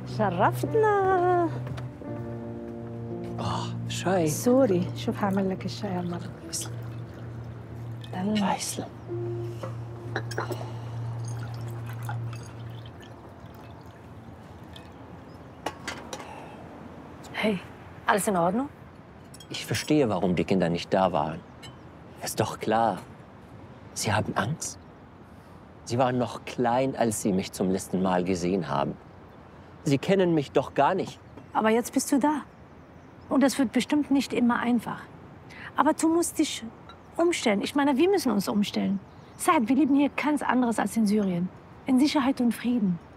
شرفتنا. شاي. سوري، شوف هعمل لك الشاي هالمرة. الله يسلم. Hey, alles in Ordnung? Ich verstehe, warum die Kinder nicht da waren. Ist doch klar. Sie haben Angst. Sie waren noch klein, als sie mich zum letzten Mal gesehen haben. Sie kennen mich doch gar nicht. Aber jetzt bist du da. Und das wird bestimmt nicht immer einfach. Aber du musst dich umstellen. Ich meine, wir müssen uns umstellen. Saad, wir leben hier ganz anderes als in Syrien. In Sicherheit und Frieden.